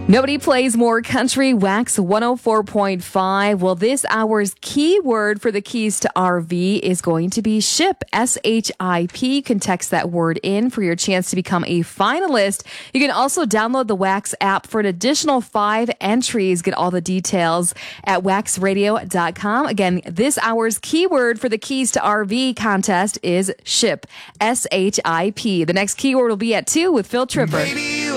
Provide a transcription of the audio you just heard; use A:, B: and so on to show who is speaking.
A: Nobody plays more country. Wax 104.5. Well, this hour's keyword for the keys to RV is going to be ship. SHIP. You can text that word in for your chance to become a finalist. You can also download the Wax app for an additional 5 entries. Get all the details at waxradio.com. Again, this hour's keyword for the keys to RV contest is ship. SHIP. The next keyword will be at 2 with Phil Tripper.
B: Baby,